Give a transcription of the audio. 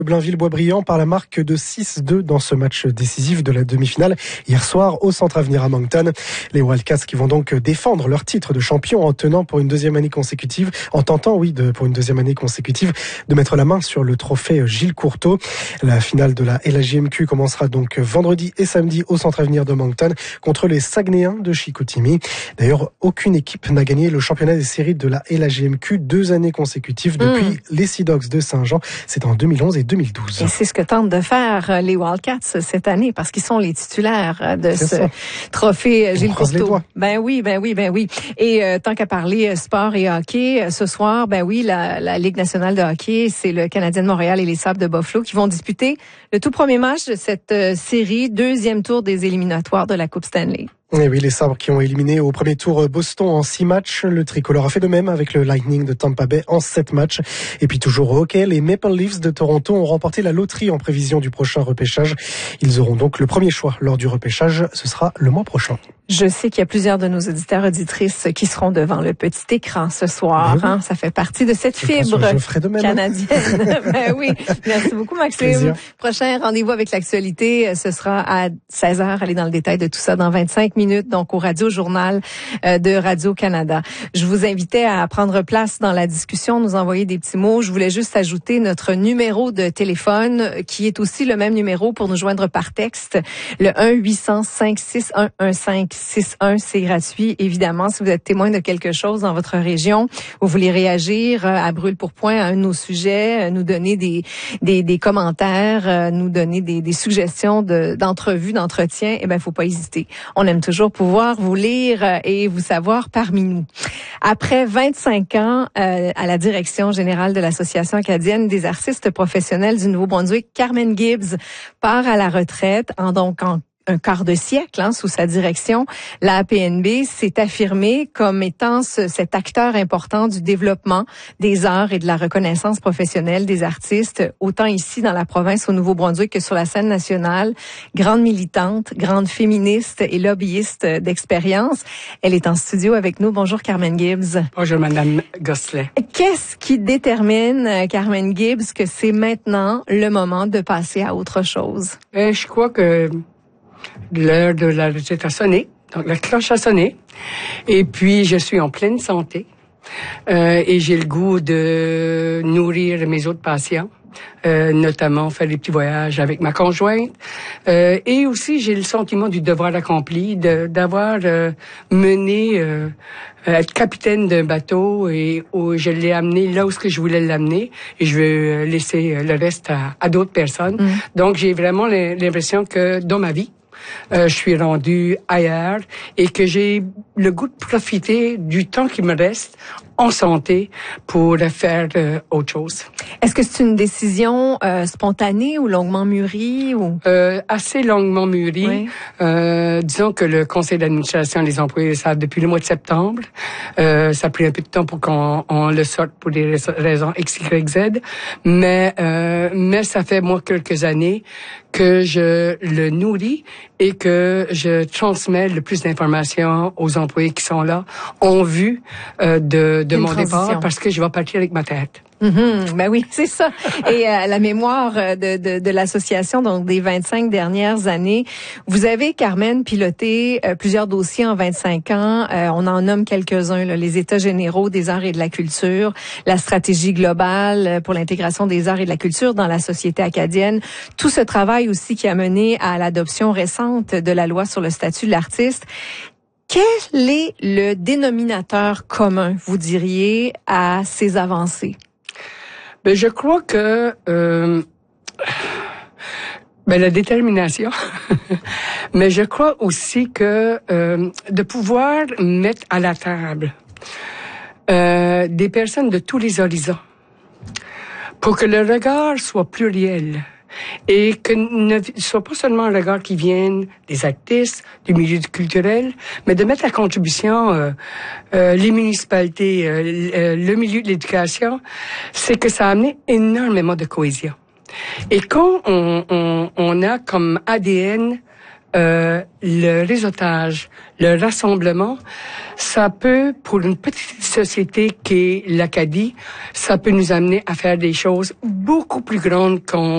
Blainville-Boisbriand par la marque de 6-2 dans ce match décisif de la demi-finale hier soir au Centre Avenir à Moncton. Les Wildcats qui vont donc défendre leur titre de champion en tentant pour une deuxième année consécutive de mettre la main sur le trophée Gilles Courteau. La finale de la LHJMQ commencera donc vendredi et samedi au Centre Avenir de Moncton contre les Saguenayens de Chicoutimi. D'ailleurs, aucune équipe n'a gagné le championnat des séries de la LHJMQ 2 années consécutives depuis les Sea Dogs de Saint-Jean. C'est en 2011 et 2012. Et c'est ce que tentent de faire les Wildcats cette année parce qu'ils sont les titulaires de trophée Gilles Courteau. Ben oui. Et tant qu'à parler sport et hockey, ce soir, la Ligue nationale de hockey, c'est le Canadien de Montréal et les Sabres de Buffalo qui vont disputer le tout premier match de cette série, deuxième tour des éliminatoires de la Coupe Stanley. Et oui, les Sabres qui ont éliminé au premier tour Boston en 6 matchs. Le tricolore a fait de même avec le Lightning de Tampa Bay en 7 matchs. Et puis toujours au hockey, les Maple Leafs de Toronto ont remporté la loterie en prévision du prochain repêchage. Ils auront donc le premier choix lors du repêchage. Ce sera le mois prochain. Je sais qu'il y a plusieurs de nos auditeurs auditrices qui seront devant le petit écran ce soir. Oui. Ça fait partie de cette fibre canadienne. Oui. Merci beaucoup, Maxime. Plaisir. Prochain rendez-vous avec l'actualité, ce sera à 16h. Allez dans le détail de tout ça dans 25 minutes, donc au Radio Journal de Radio-Canada. Je vous invitais à prendre place dans la discussion, nous envoyer des petits mots. Je voulais juste ajouter notre numéro de téléphone, qui est aussi le même numéro pour nous joindre par texte, le 1-800-561-1561. C'est gratuit, évidemment. Si vous êtes témoin de quelque chose dans votre région, vous voulez réagir à brûle pour point à un de nos sujets, nous donner des commentaires, nous donner des suggestions d'entrevues, d'entretiens, faut pas hésiter. On aime toujours pouvoir vous lire et vous savoir parmi nous. Après 25 ans à la direction générale de l'Association acadienne des artistes professionnels du Nouveau-Brunswick, Carmen Gibbs part à la retraite en un quart de siècle sous sa direction. La APNB s'est affirmée comme étant cet acteur important du développement des arts et de la reconnaissance professionnelle des artistes, autant ici dans la province au Nouveau-Brunswick que sur la scène nationale. Grande militante, grande féministe et lobbyiste d'expérience. Elle est en studio avec nous. Bonjour Carmen Gibbs. Bonjour Madame Gosselin. Qu'est-ce qui détermine, Carmen Gibbs, que c'est maintenant le moment de passer à autre chose? Je crois que l'heure de la retraite a sonné, donc la cloche a sonné, et puis je suis en pleine santé, et j'ai le goût de nourrir mes autres patients, notamment faire des petits voyages avec ma conjointe, et aussi j'ai le sentiment du devoir accompli, d'avoir mené, être capitaine d'un bateau, et je l'ai amené là où je voulais l'amener, et je vais laisser le reste à d'autres personnes. Donc j'ai vraiment l'impression que dans ma vie, je suis rendu ailleurs et que j'ai le goût de profiter du temps qui me reste en santé pour faire autre chose. Est-ce que c'est une décision spontanée ou longuement mûrie? Assez longuement mûrie. Oui. Disons que le conseil d'administration des employés savent depuis le mois de septembre. Ça a pris un peu de temps pour qu'on le sorte pour des raisons X, Y, Z. Mais ça fait, moi, quelques années que je le nourris et que je transmets le plus d'informations aux employés qui sont là en vue de mon départ, parce que je vais partir avec ma tête. Oui, c'est ça. Et à la mémoire de l'association, donc des 25 dernières années, vous avez, Carmen, piloté plusieurs dossiers en 25 ans. On en nomme quelques-uns, les États généraux des arts et de la culture, la stratégie globale pour l'intégration des arts et de la culture dans la société acadienne. Tout ce travail aussi qui a mené à l'adoption récente de la loi sur le statut de l'artiste. Quel est le dénominateur commun, vous diriez, à ces avancées? Je crois que la détermination, mais je crois aussi que de pouvoir mettre à la table des personnes de tous les horizons pour que le regard soit pluriel. Et que ne soit pas seulement un regard qui vienne des artistes, du milieu culturel, mais de mettre à contribution les municipalités, le milieu de l'éducation, c'est que ça a amené énormément de cohésion. Et quand on a comme ADN le réseautage, le rassemblement, ça peut, pour une petite société qui est l'Acadie, ça peut nous amener à faire des choses beaucoup plus grandes qu'on